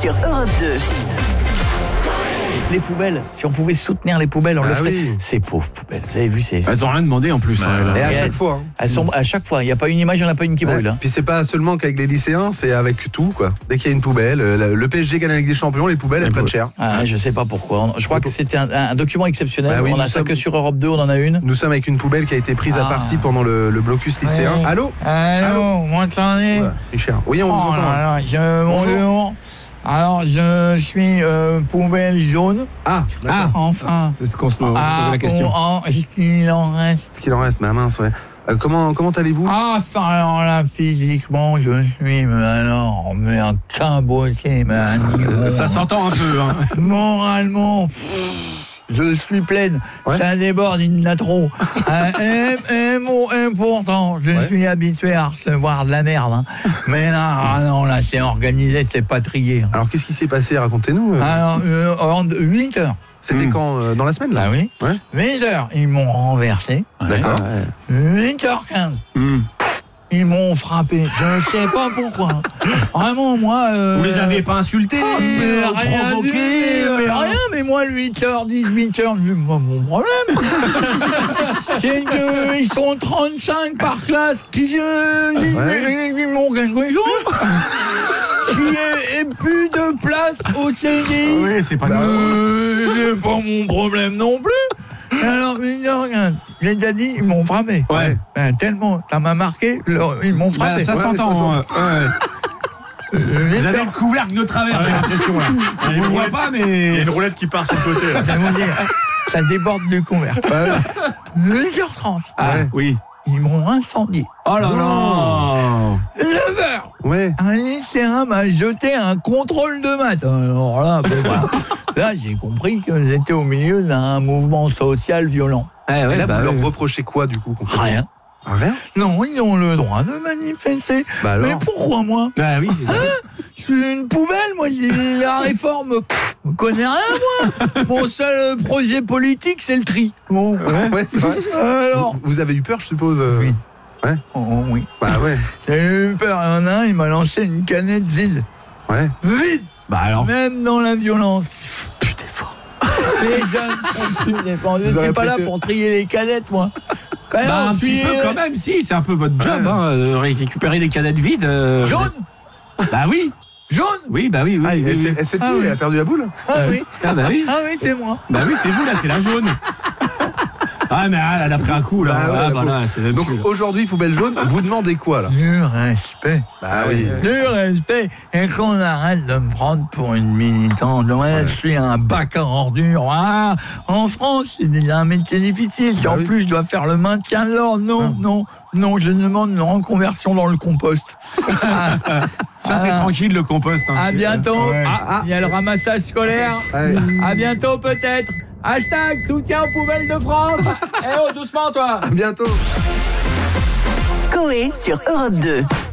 sur Europe 2. Les poubelles, si on pouvait soutenir les poubelles, on le ferait. Oui. Ces pauvres poubelles, vous avez vu, Elles n'ont rien demandé en plus. Et à chaque fois. Elles sont à chaque fois. Il n'y a pas une image, il n'y en a pas une qui brûle. Hein. Puis c'est pas seulement qu'avec les lycéens, c'est avec tout, quoi. Dès qu'il y a une poubelle, le PSG gagne avec des champions, les poubelles, elles prennent cher. Ah, je sais pas pourquoi. Je crois que c'était un document exceptionnel. Bah oui, on a nous ça sommes- que sur Europe 2, on en a une. Nous sommes avec une poubelle qui a été prise à partie pendant le blocus lycéen. Ouais. Allô Allô, vous m'entendez? Voilà, Richard. Oui, on vous entend. Bonjour. Alors, je suis poubelle jaune. Ah, d'accord. Enfin. C'est ce qu'on se posait la question. Est-ce qu'il en reste? Ce qu'il en reste, ma mince, ouais. Comment allez-vous? Ah, ça, alors là, physiquement, je suis, mais un cabotier, Ça s'entend un peu. Hein. Moralement, je suis pleine. Ouais. Ça déborde, il y en a trop. Pourtant, je suis habitué à recevoir de la merde. Hein. Mais là, non, là, c'est organisé, c'est pas trié. Alors, qu'est-ce qui s'est passé? Racontez-nous. Alors, en 8 heures. C'était quand? Dans la semaine, là? Bah oui. Ouais. 8 heures, ils m'ont renversé. D'accord. 8h15. Ils m'ont frappé. Je ne sais pas pourquoi. Vraiment, moi... Vous les avez pas insultés, mais rien provoqués mais rien, mais moi, 8h, 18h, c'est pas mon problème. C'est qu'ils sont 35 par classe qui m'ont quelque chose. Qu'il n'y ait plus de place au CDI. Oui, c'est pas C'est pas mon problème non plus. Alors, regarde, j'ai déjà dit, ils m'ont frappé. Ouais. Tellement, ça m'a marqué, ils m'ont frappé. Bah, ça s'entend. Vous avez le couvercle de travers, j'ai l'impression. Là. On ne voit pas, mais... Il y a une roulette qui part sur le côté. Là. Je vais vous dire, ça déborde du couvercle. 8h30. Ah, oui. Ils m'ont incendié. Oh là là. 9h. Ouais. Un lycéen m'a jeté un contrôle de maths. Alors là, là j'ai compris que j'étais au milieu d'un mouvement social violent. Et là, vous leur reprochez quoi, du coup? Rien. Rien? Non, ils ont le droit de manifester. Bah alors? Mais pourquoi moi? Ah oui. Je suis une poubelle, moi. La réforme, je connais rien, moi. Mon seul projet politique, c'est le tri. Bon. Ouais, c'est vrai. Alors. Vous avez eu peur, je suppose? Oui. Ouais. Oh, oui. Bah ouais. J'ai eu peur. Il y en a un, il m'a lancé une canette vide. Ouais. Vide. Bah alors. Même dans la violence. Plus d'efforts. Les jeunes font plus d'efforts. Je Vous ne aurez suis pas là préféré- pour trier les canettes, moi. Bah, un petit peu quand même, si, c'est un peu votre job, hein, de récupérer des canettes vides. Jaune. Bah oui. Jaune. Oui, bah oui, oui. Ah, oui, oui. elle Ah oui. a perdu la boule? Ah oui. Ah bah oui. Ah oui, c'est moi. Bah oui, c'est vous là, c'est la jaune. Ah mais elle a pris un coup là. Bah ouais, Ah, la bah là, c'est même Donc plus, là. aujourd'hui, poubelle jaune, vous demandez quoi, là? Du respect. Bah oui. Du respect. Et qu'on arrête de me prendre pour une militante. Ouais, je suis un bac à ordures. Ah, en France, c'est déjà un métier difficile. Bah En oui. plus, je dois faire le maintien de l'ordre. Non, je demande une reconversion dans le compost. Ça c'est tranquille le compost. Hein. À bientôt. Ouais. Il y a le ramassage scolaire. Ouais. À bientôt peut-être. Hashtag soutien aux poubelles de France. Eh oh, doucement toi. À bientôt. Coé sur Europe 2.